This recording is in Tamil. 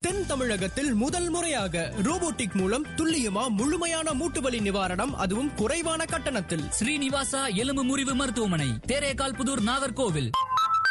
தென் தமிழகத்தில் முதல் முறையாக ரோபோட்டிக் மூலம் துல்லியமா முழுமையான மூட்டுவலி நிவாரணம், அதுவும் குறைவான கட்டணத்தில். ஸ்ரீனிவாசா எலும்பு முறிவு மருத்துவமனை, தேரேகால் புதூர், நாகர்கோவில்.